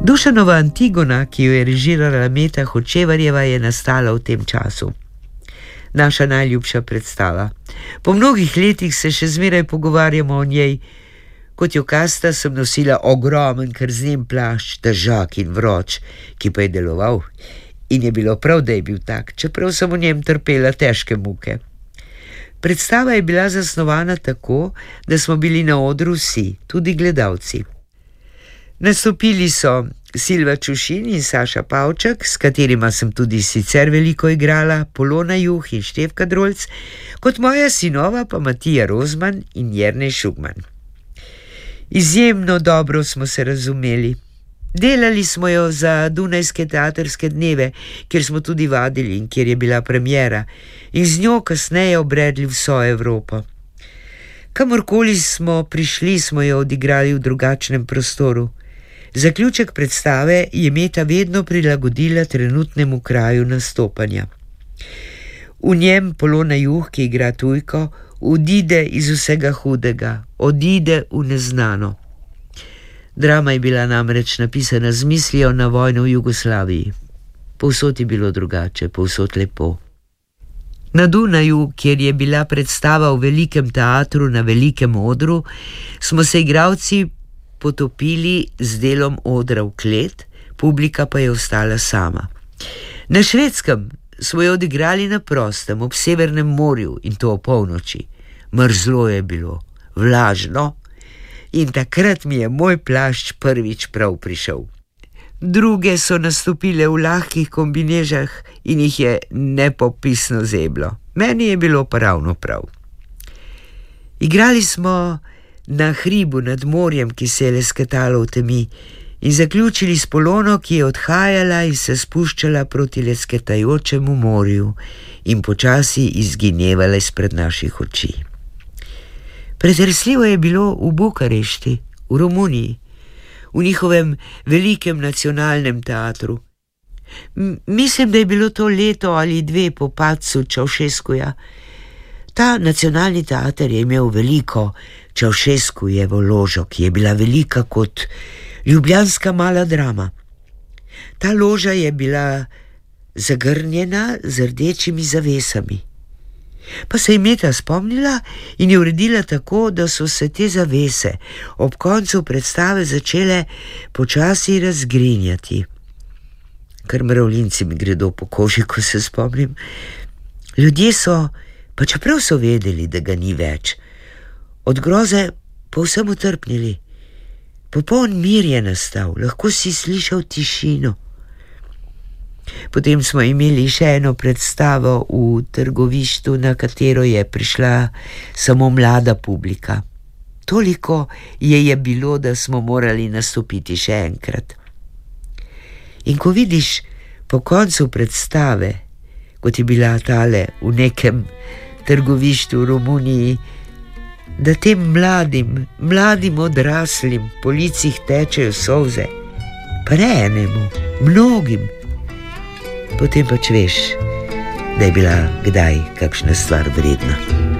Dušanova Antigona, ki jo je režirala Meta Hočevarjeva, je nastala v tem času. Naša najljubša predstava. Po mnogih letih se še zmeraj pogovarjamo o njej. Kot jokasta sem nosila ogromen krznen plašč, težak in vroč, ki pa je deloval. In je bilo prav, da je bil tak, čeprav sem v njem trpela težke muke. Predstava je bila zasnovana tako, da smo bili na odru vsi, tudi gledalci. Nastopili so Silva Čušin in Saša Pavček, s katerima sem tudi sicer veliko igrala, Polona Juh in Štefka Drolc, kot moja sinova pa Matija Rozman in Jernej Šugman. Izjemno dobro smo se razumeli. Delali smo jo za Dunajske teatrske dneve, kjer smo tudi vadili in kjer je bila premiera, in z njo kasneje obredli vso Evropo. Kamorkoli smo prišli, smo jo odigrali v drugačnem prostoru. Zaključek predstave je Meta vedno prilagodila trenutnemu kraju nastopanja. V njem Polona Juh, ki igra tujko, odide iz vsega hudega, odide v neznano. Drama je bila namreč napisana z mislijo na vojno v Jugoslaviji. Povsod je bilo drugače, povsod lepo. Na Dunaju, kjer je bila predstava v velikem teatru na velikem odru, smo se igralci potopili z delom odra v klet, publika pa je ostala sama. Na Švedskem smo jo odigrali na prostem, ob Severnem morju, in to o polnoči. Mrzlo je bilo, vlažno, in takrat mi je moj plašč prvič prav prišel. Druge so nastopile v lahkih kombinežah in jih je nepopisno zeblo. Meni je bilo pa ravno prav. Igrali smo na hribu nad morjem, ki se je lesketalo v temi, in zaključili s Polono, ki je odhajala in se spuščala proti lesketajočemu morju in počasi izginevala izpred naših oči. Pretresljivo je bilo v Bukarešti, v Romuniji, v njihovem velikem nacionalnem teatru. Mislim, da je bilo to leto ali dve po padcu Čaušeskuja. Ta nacionalni teater je imel veliko Čaušeskujevo ložo, ki je bila velika kot ljubljanska mala drama. Ta loža je bila zagrnjena z rdečimi zavesami. Pa se je Meta spomnila in je uredila tako, da so se te zavese ob koncu predstave začele počasi razgrinjati. Kar mravljinci mi gredo po koži, ko se spomnim. Ljudje so, pa čeprav so vedeli, da ga ni več, od groze povsem utrpnili. Popoln mir je nastal, lahko si slišal tišino. Potem smo imeli še eno predstavo v Trgovištu, na katero je prišla samo mlada publika. Toliko je bilo, da smo morali nastopiti še enkrat. In ko vidiš po koncu predstave, kot je bila tale v nekem Trgovištu v Romuniji, da tem mladim odraslim po licih tečejo solze, pa ne enemu, mnogim, potem pač veš, da je bila kdaj kakšna stvar vredna.